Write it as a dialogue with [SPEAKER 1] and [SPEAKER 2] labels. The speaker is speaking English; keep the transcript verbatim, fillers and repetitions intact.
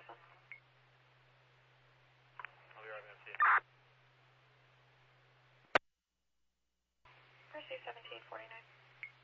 [SPEAKER 1] on.
[SPEAKER 2] I'll be right back to you.
[SPEAKER 1] Mercy seventeen forty-nine.